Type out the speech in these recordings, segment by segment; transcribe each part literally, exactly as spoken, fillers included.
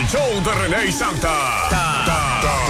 show de René y Santa. Ta, ta, ta.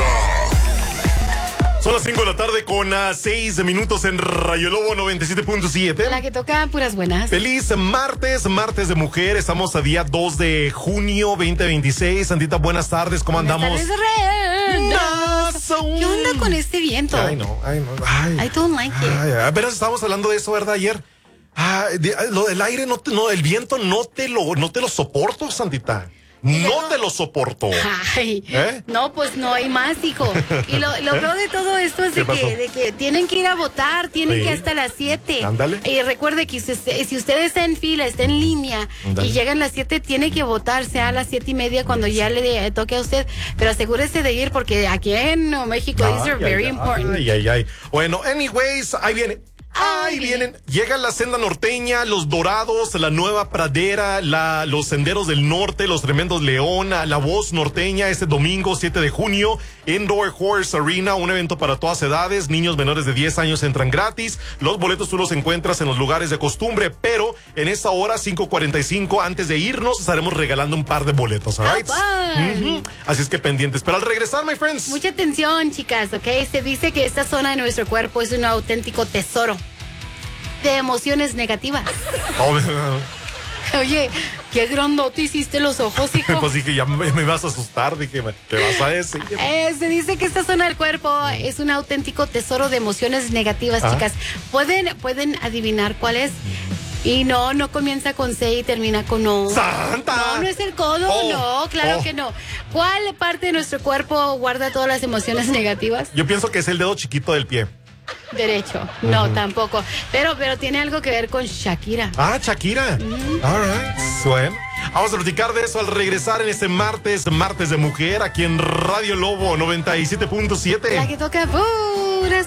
Son las cinco de la tarde con uh, seis minutos en Rayo Lobo noventa y siete punto siete. La que toca puras buenas. Feliz martes, martes de mujer. Estamos a día dos de junio veinte veintiséis. Santita, buenas tardes. ¿Cómo andamos? Buenas tardes, ¿qué onda con este viento? Ay, no, ay, no. Ay, I don't like it. Ay, apenas estábamos hablando de eso, ¿verdad? Ayer. Ah, de, lo del aire, no, te, no, el viento no te lo, no te lo soporto, Santita. No te lo soporto. Ay, ¿Eh? no, pues no hay más, hijo. Y lo, lo ¿Eh? peor de todo esto es de que, de que tienen que ir a votar, tienen Sí. que hasta las siete. Ándale. Y recuerde que si usted, si usted está en fila, está en línea Ándale. y llegan las siete, tiene que votar, sea a las siete y media cuando ya le eh, toque a usted. Pero asegúrese de ir porque aquí en México, Ay, these are ay, very ay, important. Ay, ay, ay. Bueno, anyways, ahí viene. Ahí vienen, llega la senda norteña, los Dorados, la Nueva Pradera, la, los Senderos del Norte, los Tremendos León, la Voz Norteña este domingo siete de junio, Indoor Horse Arena, un evento para todas edades, niños menores de diez años entran gratis, los boletos tú los encuentras en los lugares de costumbre, pero en esta hora cinco cuarenta y cinco antes de irnos estaremos regalando un par de boletos, ¿alright? Uh-huh. Así es que pendientes, pero al regresar, my friends. Mucha atención, chicas, ¿ok? Se dice que esta zona de nuestro cuerpo es un auténtico tesoro de emociones negativas. Oh, Oye, qué grandote hiciste los ojos, hijo. pues dije, ya me, me vas a asustar, dije, ¿qué vas a decir? Eh, se dice que esta zona del cuerpo es un auténtico tesoro de emociones negativas, ¿Ah? chicas. ¿Pueden, pueden adivinar cuál es? Y no, no comienza con C y termina con O. ¡Santa! No, no es el codo, Oh, no, claro oh. que no. ¿Cuál parte de nuestro cuerpo guarda todas las emociones negativas? Yo pienso que es el dedo chiquito del pie. Derecho. No, uh-huh. tampoco. Pero, pero tiene algo que ver con Shakira. Ah, Shakira. Uh-huh. All right. Bueno, vamos a platicar de eso al regresar en este martes, martes de mujer, aquí en Radio Lobo noventa y siete punto siete. La que toca puras